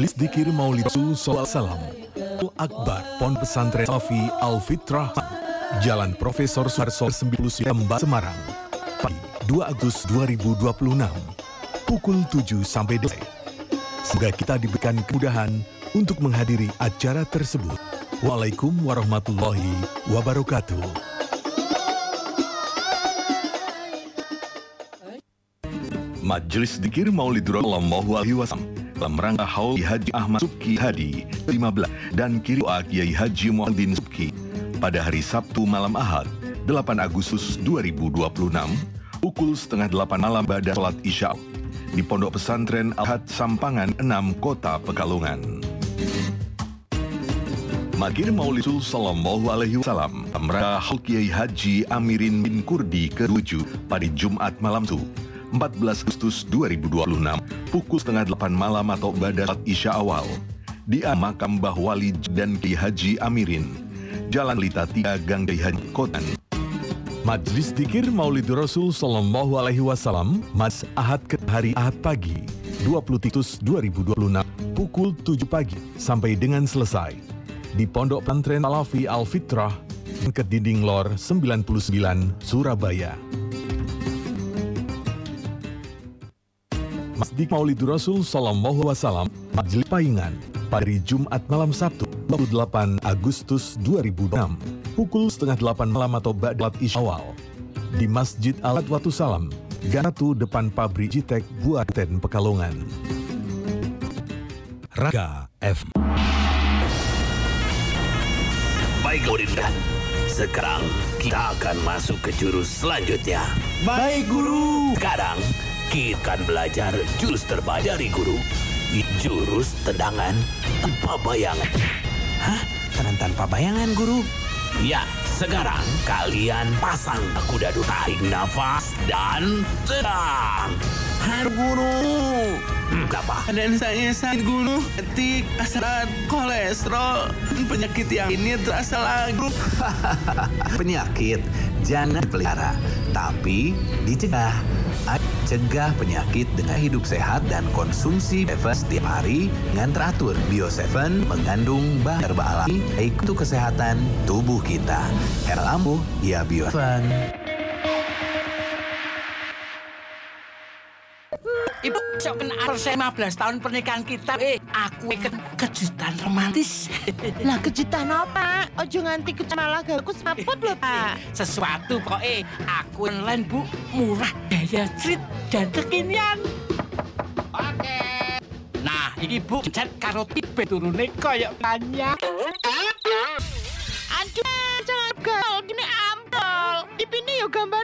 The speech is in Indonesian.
Majelis Dzikir Maulid Rasul SAW Akbar Pondok Pesantren Salafi Al-Fitrah Jalan Profesor Suharto 99 Semarang pagi 2 Agustus 2026 pukul 7 sampai 8. Semoga kita diberikan kemudahan untuk menghadiri acara tersebut. Waalaikumsalam warahmatullahi wabarakatuh. Majelis Dzikir Maulid Rasul dalam rangka Haul Haji Ahmad Subki Hadi 15 dan Kiri Doa Kiai Haji Muhammad Subki pada hari Sabtu malam Ahad 8 Agustus 2026 pukul setengah 8 malam pada sholat Isya di Pondok Pesantren Al-Had Sampangan 6 Kota Pekalongan. Dzikir Maulid Rasul Sallallahu Alaihi Wasallam dalam rangka Haul Kiai Haji Amirin bin Kurdi ke-7 pada Jumat malam itu 14 Agustus 2026 pukul setengah 8 malam atau pada salat Isya awal di makam Mbah Wali dan Kiai Haji Amirin, Jalan Lita 3 Gang Kiai Haji Kotan. Majelis Dzikir Maulid Rasul Sallallahu Alaihi Wasallam Mas Ahad ke hari Ahad pagi 20 Agustus 2026 pukul 7 pagi sampai dengan selesai di Pondok Pesantren Salafi Al-Fitrah ke Dinding Lor 99 Surabaya. Masjid Maulid Rasul Sallallahu Alaihi Wasallam Majelis Paingan pada hari Jumat malam Sabtu 28 Agustus 2026 pukul setengah 8 malam atau ba'da Isya awal di Masjid Al-Adwatu Salam Ganatu depan pabrik Jitek Buaten Pekalongan. Raga F. Baik Muridkan, sekarang kita akan masuk ke jurus selanjutnya. Baik Guru. Sekarang kita akan belajar jurus terbaik dari Guru, jurus tendangan tanpa bayangan. Hah? Tendangan tanpa bayangan Guru? Ya, sekarang kalian pasang kuda dulu, tarik nafas dan tendang. Aduh Guru. Kenapa? Dan saya sakit Guru, ketik, asam, kolesterol, penyakit yang ini terasa lagi Guru. Penyakit jangan dipelihara, tapi dicegah. Cegah penyakit dengan hidup sehat dan konsumsi Bio7 setiap hari dengan teratur. Bio7 mengandung bahan herba alami baik untuk kesehatan tubuh kita. Herbal ampuh, ya Bio7. Ibu, besok kena persen 15 tahun pernikahan kita. Aku kejutan romantis. Lah kejutan apa? Ojo nganti malah aku saput lho, Pak. Sesuatu kok aku online Bu, murah, daya street dan kekinian. Oke. Nah, iki Bu, cat karo tipe turune koyo banyak. Aduh, jangan gaul gini ampol. Ipine yo gambar